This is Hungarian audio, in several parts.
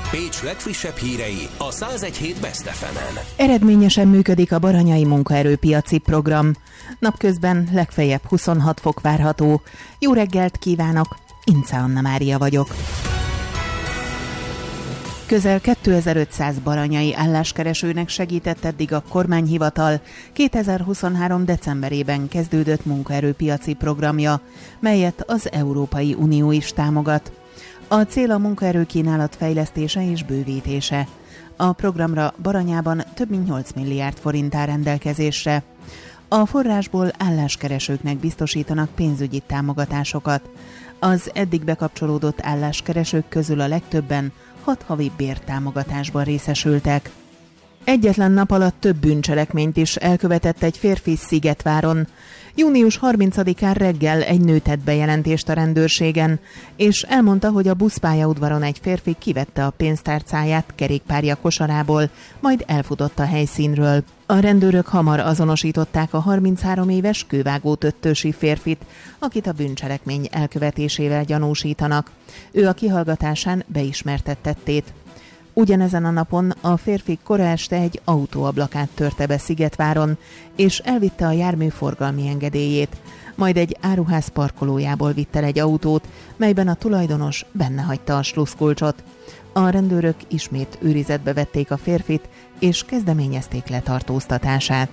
Pécs legfrissebb hírei a 101.7 Best FM-en. Eredményesen működik a baranyai munkaerőpiaci program. Napközben legfeljebb 26 fok várható. Jó reggelt kívánok, Ince Anna Mária vagyok. Közel 2500 baranyai álláskeresőnek segített eddig a kormányhivatal 2023. decemberében kezdődött munkaerőpiaci programja, melyet az Európai Unió is támogat. A cél a munkaerőkínálat fejlesztése és bővítése. A programra Baranyában több mint 8 milliárd forint áll rendelkezésre. A forrásból álláskeresőknek biztosítanak pénzügyi támogatásokat. Az eddig bekapcsolódott álláskeresők közül a legtöbben 6 havi bértámogatásban részesültek. Egyetlen nap alatt több bűncselekményt is elkövetett egy férfi Szigetváron. Június 30-án reggel egy nő tett bejelentést a rendőrségen, és elmondta, hogy a buszpályaudvaron egy férfi kivette a pénztárcáját kerékpárja kosarából, majd elfutott a helyszínről. A rendőrök hamar azonosították a 33 éves kővágótöttösi férfit, akit a bűncselekmény elkövetésével gyanúsítanak. Ő a kihallgatásán beismertett tettét. Ugyanezen a napon a férfi kora este egy autóablakát törte be Szigetváron, és elvitte a jármű forgalmi engedélyét, majd egy áruház parkolójából vitt el egy autót, melyben a tulajdonos benne hagyta a sluszkulcsot. A rendőrök ismét őrizetbe vették a férfit, és kezdeményezték letartóztatását.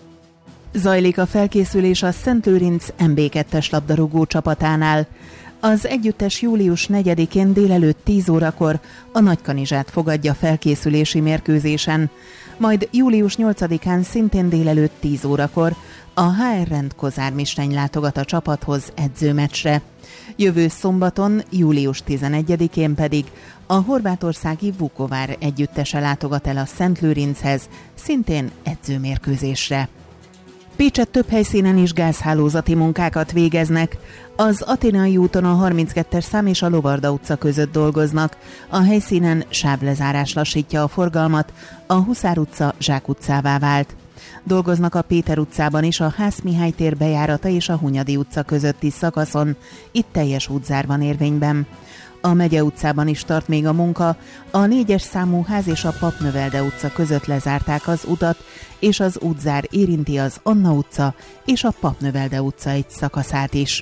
Zajlik a felkészülés a Szentlőrinc MB2-es labdarúgó csapatánál. Az együttes július 4-én délelőtt 10 órakor a Nagykanizsát fogadja felkészülési mérkőzésen, majd július 8-án szintén délelőtt 10 órakor a HR Rend Kozármisteny látogat a csapathoz edzőmeccsre. Jövő szombaton, július 11-én pedig a horvátországi Vukovár együttese látogat el a Szentlőrinchez, szintén edzőmérkőzésre. Pécset több helyszínen is gázhálózati munkákat végeznek. Az Athénai úton a 32-es szám és a Lovarda utca között dolgoznak. A helyszínen sávlezárás lassítja a forgalmat, a Huszár utca Zsák utcává vált. Dolgoznak a Péter utcában is a Hász Mihály tér bejárata és a Hunyadi utca közötti szakaszon. Itt teljes útzár van érvényben. A Megye utcában is tart még a munka, a 4-es számú ház és a Papnövelde utca között lezárták az utat, és az útzár érinti az Anna utca és a Papnövelde utca egy szakaszát is.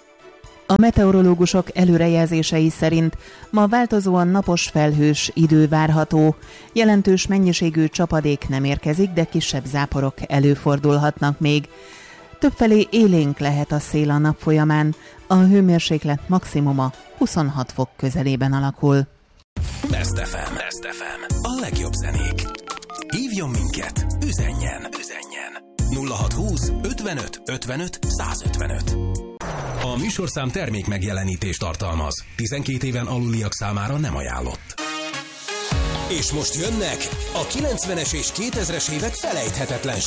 A meteorológusok előrejelzései szerint ma változóan napos felhős idő várható. Jelentős mennyiségű csapadék nem érkezik, de kisebb záporok előfordulhatnak még. Többfelé élénk lehet a szél a nap folyamán, a hőmérséklet maximuma 26 fok közelében alakul. Best FM. Best FM. A legjobb zenék. Hívjon minket, üzenjen. 0620 55 55 155. A műsorszám termék megjelenítést tartalmaz. 12 éven aluliak számára nem ajánlott. És most jönnek a 90-es és 2000-es évek felejthetetlen